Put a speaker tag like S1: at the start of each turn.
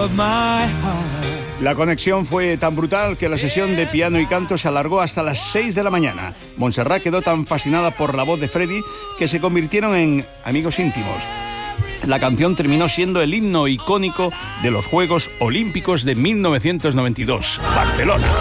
S1: La conexión fue tan brutal que la sesión de piano y canto se alargó hasta las 6 de la mañana. Montserrat quedó tan fascinada por la voz de Freddie que se convirtieron en amigos íntimos. La canción terminó siendo el himno icónico de los Juegos Olímpicos de 1992, Barcelona.